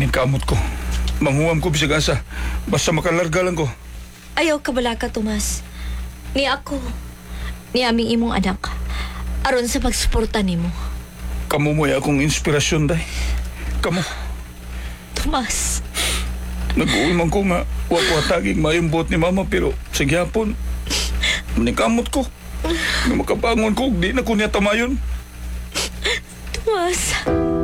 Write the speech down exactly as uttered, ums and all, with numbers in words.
ning kamot ko. Manghuam ko bisag asa. Basta makalarga lang ko. Ayaw ka bala ka, Tomas. Ni ako, ni aming imong anak, aron sa pagsuporta nimo. Kamu mo'y akong inspirasyon, day. Kamu. Tomas, Nag-uwi man ko nga, wakwataging mayumbot ni mama, pero sa gyapon, manikamot ko. Nga makabangon ko, di na ko niya tamayon. Tomas.